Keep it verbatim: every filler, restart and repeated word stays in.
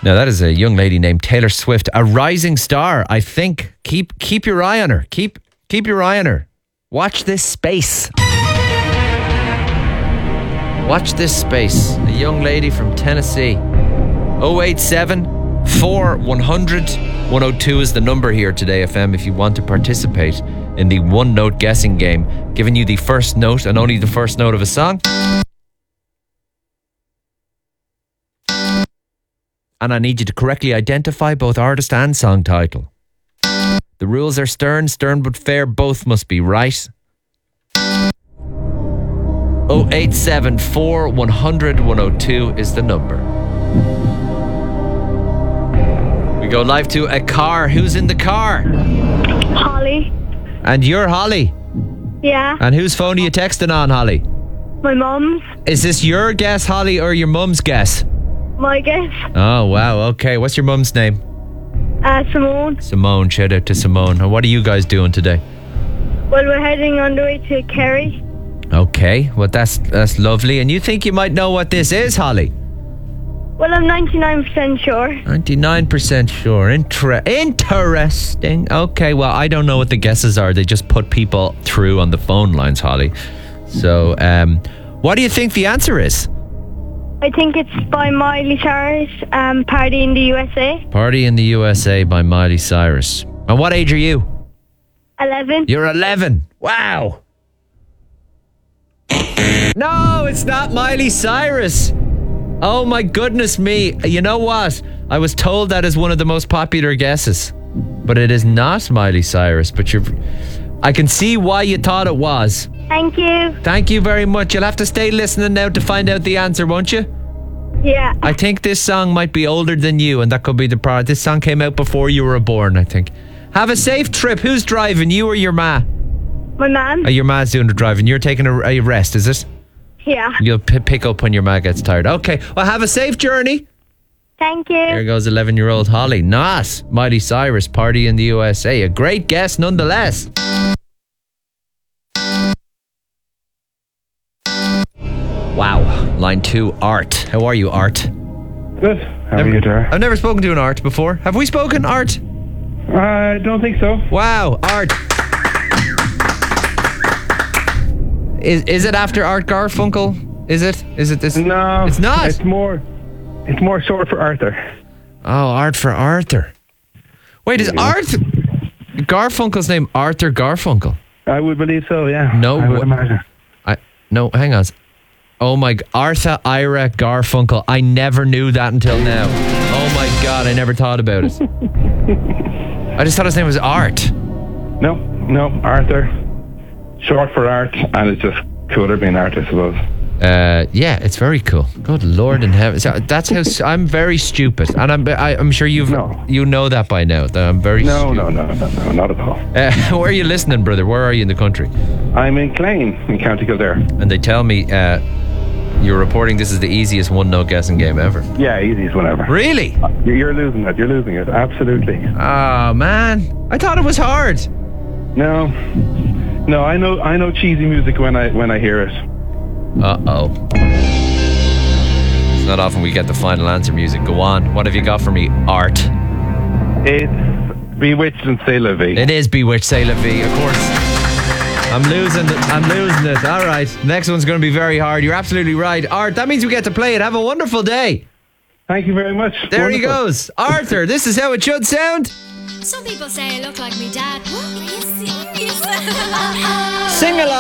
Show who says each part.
Speaker 1: Now that is a young lady named Taylor Swift, a rising star, I think. Keep keep your eye on her. Keep keep your eye on her. Watch this space. Watch this space. A young lady from Tennessee. oh eight seven, four one hundred, one oh two is the number here today, F M, if you want to participate in the one note guessing game, giving you the first note and only the first note of a song. And I need you to correctly identify both artist and song title. The rules are stern, stern but fair. Both must be right. oh eight seven, four one hundred, one oh two is the number. We go live to a car. Who's in the car?
Speaker 2: Holly.
Speaker 1: And you're Holly?
Speaker 2: Yeah.
Speaker 1: And whose phone are you texting on, Holly?
Speaker 2: My mum's.
Speaker 1: Is this your guess, Holly, or your mum's guess?
Speaker 2: My guess.
Speaker 1: Oh, wow. Okay. What's your mum's name?
Speaker 2: Uh, Simone.
Speaker 1: Simone. Shout out to Simone. And what are you guys doing today?
Speaker 2: Well, we're heading on the way to Kerry.
Speaker 1: Okay. Well, that's that's lovely. And you think you might know what this is, Holly?
Speaker 2: Well, I'm ninety-nine percent sure.
Speaker 1: ninety-nine percent sure. Inter- interesting. Okay. Well, I don't know what the guesses are. They just put people through on the phone lines, Holly. So, um, what do you think the answer is?
Speaker 2: I think it's by Miley Cyrus, um, Party in the U S A.
Speaker 1: Party in the U S A by Miley Cyrus. And what age are you?
Speaker 2: eleven.
Speaker 1: You're eleven. Wow. No, it's not Miley Cyrus. Oh my goodness me. You know what? I was told that is one of the most popular guesses. But it is not Miley Cyrus. But you're... I can see why you thought it was.
Speaker 2: Thank you.
Speaker 1: Thank you very much. You'll have to stay listening now to find out the answer, won't you?
Speaker 2: Yeah.
Speaker 1: I think this song might be older than you, and that could be the part. This song came out before you were born, I think. Have a safe trip. Who's driving, you or your ma?
Speaker 2: My mum.
Speaker 1: Oh, your ma's doing the driving. You're taking a, a rest, is it?
Speaker 2: Yeah.
Speaker 1: You'll p- pick up when your ma gets tired. Okay. Well, have a safe journey.
Speaker 2: Thank you.
Speaker 1: There goes eleven-year-old Holly. Nice. Miley Cyrus, Party in the U S A. A great guess nonetheless. Wow. Line two, Art. How are you, Art?
Speaker 3: Good. How
Speaker 1: Never-
Speaker 3: are you, Dara?
Speaker 1: I've never spoken to an Art before. Have we spoken, Art?
Speaker 3: I don't think so.
Speaker 1: Wow, Art. Is is it after Art Garfunkel? Is it? Is it this?
Speaker 3: No.
Speaker 1: It's not.
Speaker 3: It's more, it's more short for Arthur.
Speaker 1: Oh, Art for Arthur. Wait, is Art Garfunkel's name Arthur Garfunkel?
Speaker 3: I would believe so, yeah.
Speaker 1: No
Speaker 3: I would
Speaker 1: wa-
Speaker 3: imagine.
Speaker 1: I no, hang on. Oh my, g- Arthur Ira Garfunkel. I never knew that until now. Oh my God, I never thought about it. I just thought his name was Art.
Speaker 3: No, no, Arthur. Short for art, and it's just cooler being art, I suppose.
Speaker 1: Uh, yeah, it's very cool. Good Lord in heaven. So that's how s- I'm very stupid, and I'm I, I'm sure you've
Speaker 3: No.
Speaker 1: you know that by now. That I'm very
Speaker 3: No,
Speaker 1: stupid.
Speaker 3: no, no, no, no, not at all.
Speaker 1: Uh, where are you listening, brother? Where are you in the country?
Speaker 3: I'm in Clane, in County Kildare.
Speaker 1: And they tell me uh, you're reporting this is the easiest one-note guessing game ever.
Speaker 3: Yeah, easy as whenever.
Speaker 1: Really?
Speaker 3: You're you're losing it, you're losing it, absolutely.
Speaker 1: Oh man, I thought it was hard.
Speaker 3: No, no, I know, I know cheesy music when I when I hear it.
Speaker 1: Uh oh. It's not often we get the final answer music. Go on. What have you got for me, Art?
Speaker 3: It's Bewitched and C'est La Vie.
Speaker 1: It is Bewitched, C'est La Vie, of course. I'm losing it. I'm losing it. All right. Next one's going to be very hard. You're absolutely right. Art, that means we get to play it. Have a wonderful day.
Speaker 3: Thank you very much.
Speaker 1: There he
Speaker 3: Wonderful.
Speaker 1: goes. Arthur, this is how it should sound.
Speaker 4: Some people say I look like me dad. What? Are you serious?
Speaker 1: Sing along.